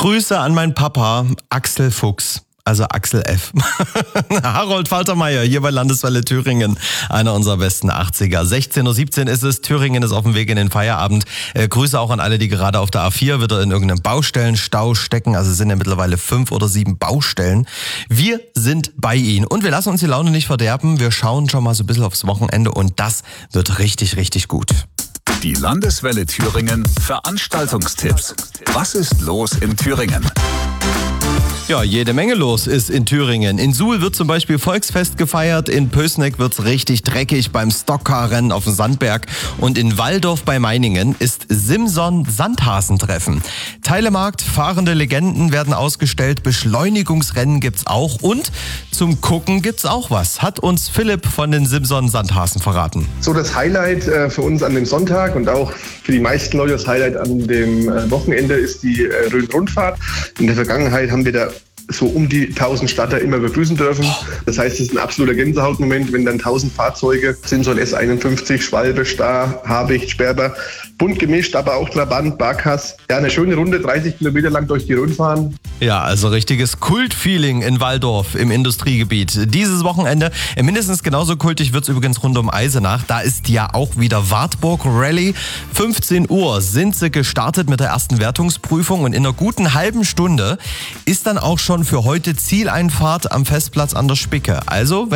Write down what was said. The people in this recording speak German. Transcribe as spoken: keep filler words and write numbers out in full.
Grüße an meinen Papa, Axel Fuchs. Also Axel F. Harold Faltermeier hier bei Landeswelle Thüringen, einer unserer besten achtziger. sechzehn Uhr siebzehn ist es, Thüringen ist auf dem Weg in den Feierabend. Äh, Grüße auch an alle, die gerade auf der A vier wieder in irgendeinem Baustellenstau stecken. Also es sind ja mittlerweile fünf oder sieben Baustellen. Wir sind bei Ihnen und wir lassen uns die Laune nicht verderben. Wir schauen schon mal so ein bisschen aufs Wochenende und das wird richtig, richtig gut. Die Landeswelle Thüringen Veranstaltungstipps. Was ist los in Thüringen? Ja, jede Menge los ist in Thüringen. In Suhl wird zum Beispiel Volksfest gefeiert, in Pößneck wird's richtig dreckig beim Stockcar-Rennen auf dem Sandberg und in Walldorf bei Meiningen ist Simson-Sandhasentreffen. Teilemarkt, fahrende Legenden werden ausgestellt, Beschleunigungsrennen gibt's auch und zum Gucken gibt's auch was, hat uns Philipp von den Simson-Sandhasen verraten. So das Highlight äh, für uns an dem Sonntag und auch für die meisten Leute das Highlight an dem äh, Wochenende ist die äh, Rhön-Rundfahrt. In der Vergangenheit haben wir da so um die tausend Starter immer begrüßen dürfen. Das heißt, es ist ein absoluter Gänsehautmoment, wenn dann tausend Fahrzeuge, Simson S einundfünfzig, Schwalbe, Star, Habicht, Sperber, bunt gemischt, aber auch Trabant, Barkas. Ja, eine schöne Runde, dreißig Kilometer lang durch die Rhön fahren. Ja, also richtiges Kultfeeling in Walldorf im Industriegebiet. Dieses Wochenende, mindestens genauso kultig wird's übrigens rund um Eisenach. Da ist ja auch wieder Wartburg Rallye. fünfzehn Uhr sind sie gestartet mit der ersten Wertungsprüfung und in einer guten halben Stunde ist dann auch schon für heute Zieleinfahrt am Festplatz an der Spicke. Also,